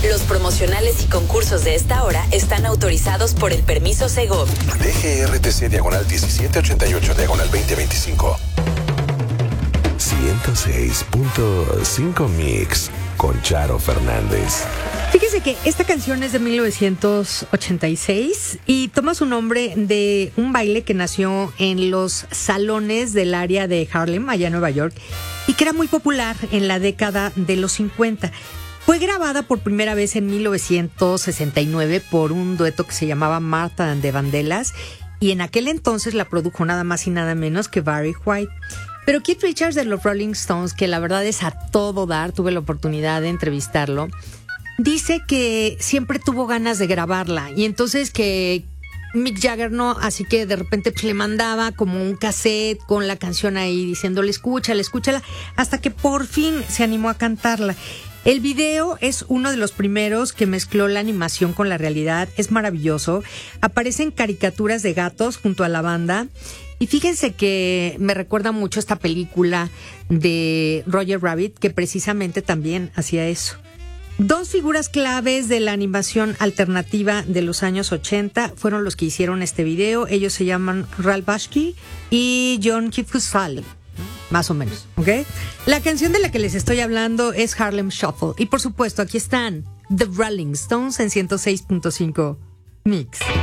Los promocionales y concursos de esta hora están autorizados por el permiso Segov. DGRTC /1788/2025. 106.5 Mix con Charo Fernández. Fíjese que esta canción es de 1986 y toma su nombre de un baile que nació en los salones del área de Harlem, allá en Nueva York, y que era muy popular en la década de los 50. Fue grabada por primera vez en 1969 por un dueto que se llamaba Martha and the Vandellas, y en aquel entonces la produjo nada más y nada menos que Barry White. Pero Keith Richards de los Rolling Stones, que la verdad es a todo dar, tuve la oportunidad de entrevistarlo, dice que siempre tuvo ganas de grabarla y entonces que Mick Jagger no, así que de repente pues, le mandaba como un cassette con la canción ahí diciéndole escúchala, hasta que por fin se animó a cantarla. El video es uno de los primeros que mezcló la animación con la realidad, es maravilloso. Aparecen caricaturas de gatos junto a la banda y fíjense que me recuerda mucho esta película de Roger Rabbit que precisamente también hacía eso. Dos figuras claves de la animación alternativa de los años 80 fueron los que hicieron este video. Ellos se llaman Ralph Bakshi y John Kifusale, más o menos, ¿ok? La canción de la que les estoy hablando es Harlem Shuffle. Y por supuesto, aquí están The Rolling Stones en 106.5 Mix.